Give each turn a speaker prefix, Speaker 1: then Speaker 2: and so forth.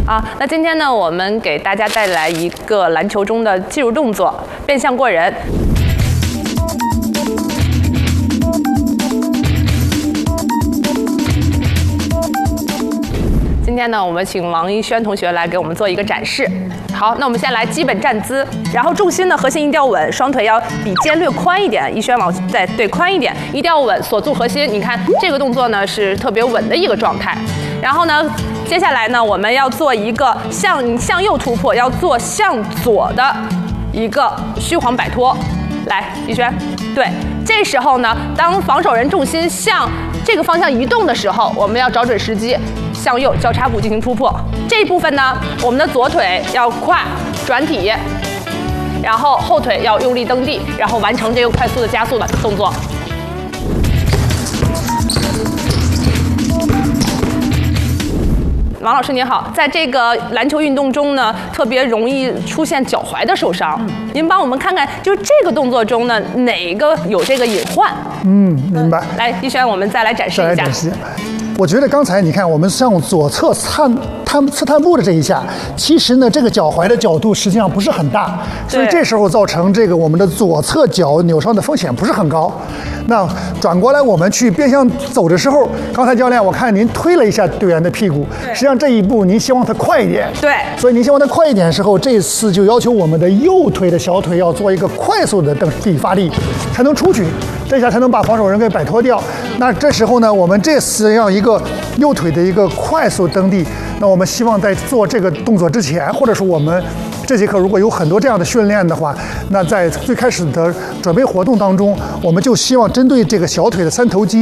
Speaker 1: 啊，那今天呢，我们给大家带来一个篮球中的技术动作——变向过人。今天呢，我们请王一轩同学来给我们做一个展示。好，那我们先来基本站姿，然后重心的核心一定要稳，双腿要比肩略宽一点，一轩往再对宽一点，一定要稳，锁住核心。你看这个动作呢是特别稳的一个状态。然后呢，接下来呢，我们要做一个向右突破，要做向左的一个虚晃摆脱。来，一轩，对，这时候呢，当防守人重心向这个方向移动的时候，我们要找准时机，向右交叉步进行突破。这一部分呢，我们的左腿要跨转体，然后后腿要用力蹬地，然后完成这个快速的加速的动作。王老师您好，在这个篮球运动中呢，特别容易出现脚踝的受伤。您帮我们看看，就是这个动作中呢，哪个有这个隐患？
Speaker 2: 明白。
Speaker 1: 来，一轩，我们再来展示一下。
Speaker 2: 我觉得刚才你看，我们向左侧侧探步的这一下，其实呢，这个脚踝的角度实际上不是很大，所以这时候造成这个我们的左侧脚扭伤的风险不是很高。那转过来我们去变向走的时候，刚才教练我看您推了一下队员的屁股，实际上这一步您希望他快一点，
Speaker 1: 对，
Speaker 2: 所以您希望他快一点的时候，这次就要求我们的右腿的小腿要做一个快速的蹬地发力，才能出去，这下才能把防守人给摆脱掉。那这时候呢，我们这次要一个右腿的一个快速蹬地，那我们希望在做这个动作之前，或者说我们这节课如果有很多这样的训练的话，那在最开始的准备活动当中，我们就希望针对这个小腿的三头肌